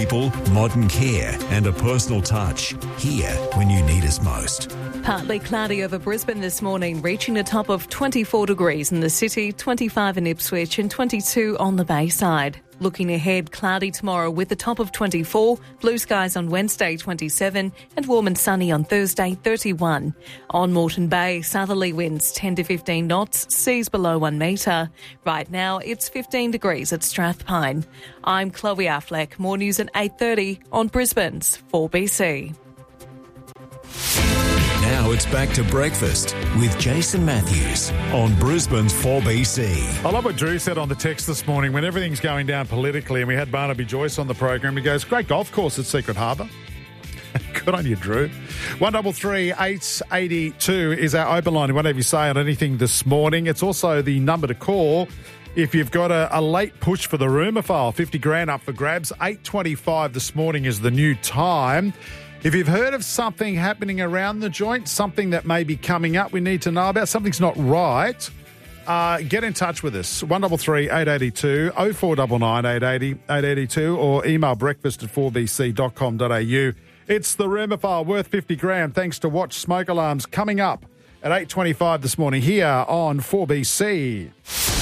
People, modern care and a personal touch. Here when you need us most. Partly cloudy over Brisbane this morning, reaching a top of 24 degrees in the city, 25 in Ipswich and 22 on the Bayside. Looking ahead, cloudy tomorrow with a top of 24, blue skies on Wednesday 27 and warm and sunny on Thursday 31. On Moreton Bay, southerly winds 10 to 15 knots, seas below 1 metre. Right now it's 15 degrees at Strathpine. I'm Chloe Affleck. More news at 8:30 on Brisbane's 4BC. Now it's back to breakfast with Jason Matthews on Brisbane's 4BC. I love what Drew said on the text this morning when everything's going down politically and we had Barnaby Joyce on the program. He goes, great golf course at Secret Harbour. Good on you, Drew. 133 882 is our open line. Whatever you say on anything this morning. It's also the number to call if you've got a late push for the rumour file. 50 grand up for grabs. 8:25 this morning is the new time. If you've heard of something happening around the joint, something that may be coming up we need to know about, something's not right, get in touch with us. 133 882 0499 880 882 or email breakfast@4bc.com.au. It's the rumour file worth 50 grand thanks to Watch Smoke Alarms coming up at 8:25 this morning here on 4BC.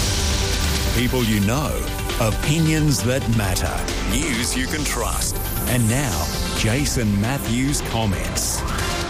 People you know, opinions that matter, news you can trust. And now, Jason Matthews comments.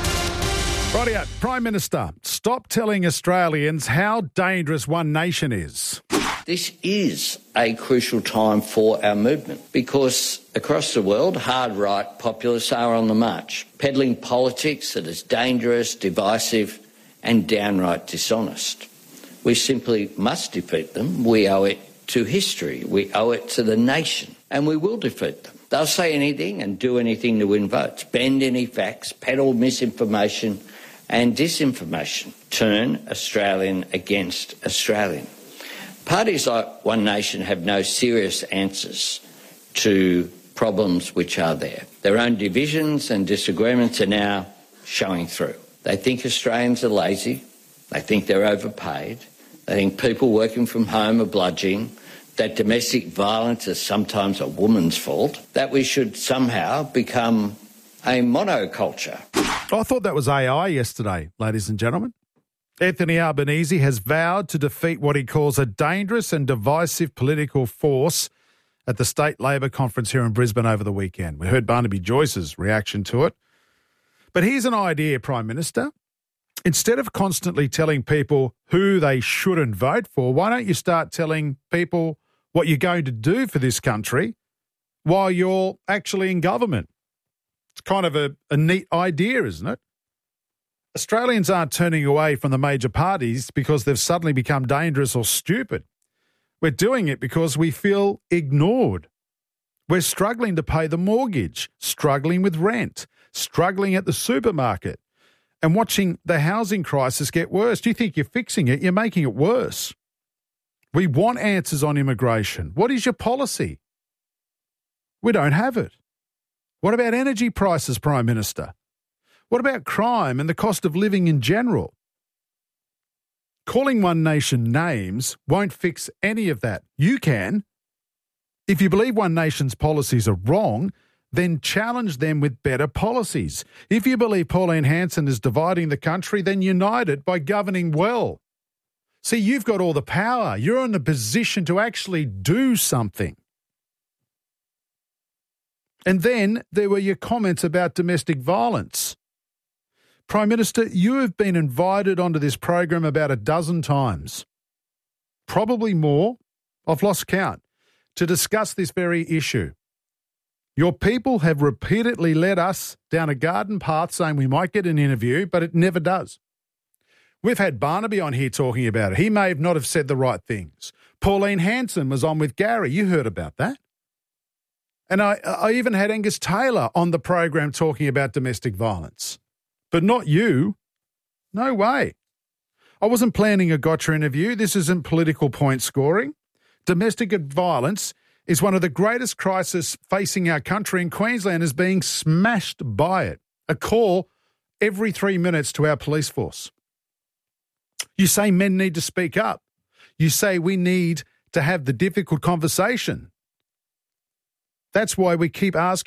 Rightio, Prime Minister, stop telling Australians how dangerous One Nation is. This is a crucial time for our movement because across the world, hard-right populists are on the march, peddling politics that is dangerous, divisive and downright dishonest. We simply must defeat them. We owe it to history. We owe it to the nation, and we will defeat them. They'll say anything and do anything to win votes, bend any facts, peddle misinformation and disinformation, turn Australian against Australian. Parties like One Nation have no serious answers to problems which are there. Their own divisions and disagreements are now showing through. They think Australians are lazy. They think they're overpaid. They think people working from home are bludgeoning, that domestic violence is sometimes a woman's fault, that we should somehow become a monoculture. I thought that was AI yesterday, ladies and gentlemen. Anthony Albanese has vowed to defeat what he calls a dangerous and divisive political force at the State Labor Conference here in Brisbane over the weekend. We heard Barnaby Joyce's reaction to it. But here's an idea, Prime Minister. Instead of constantly telling people who they shouldn't vote for, why don't you start telling people what you're going to do for this country while you're actually in government? It's kind of a neat idea, isn't it? Australians aren't turning away from the major parties because they've suddenly become dangerous or stupid. We're doing it because we feel ignored. We're struggling to pay the mortgage, struggling with rent, struggling at the supermarket, and watching the housing crisis get worse. Do you think you're fixing it? You're making it worse. We want answers on immigration. What is your policy? We don't have it. What about energy prices, Prime Minister? What about crime and the cost of living in general? Calling One Nation names won't fix any of that. You can. If you believe One Nation's policies are wrong, then challenge them with better policies. If you believe Pauline Hanson is dividing the country, then unite it by governing well. See, you've got all the power. You're in the position to actually do something. And then there were your comments about domestic violence. Prime Minister, you have been invited onto this program about a dozen times, probably more, I've lost count, to discuss this very issue. Your people have repeatedly led us down a garden path saying we might get an interview, but it never does. We've had Barnaby on here talking about it. He may not have said the right things. Pauline Hanson was on with Gary. You heard about that. And I even had Angus Taylor on the program talking about domestic violence. But not you. No way. I wasn't planning a gotcha interview. This isn't political point scoring. Domestic violence is one of the greatest crises facing our country, and Queensland is being smashed by it. A call every 3 minutes to our police force. You say men need to speak up. You say we need to have the difficult conversation. That's why we keep asking